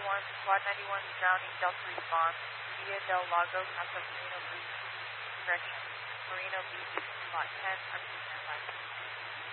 Squad 91 grounding Delta response via Del Lago, Casa Marino Beach, direction Marino Beach, lot 10, I'm standby.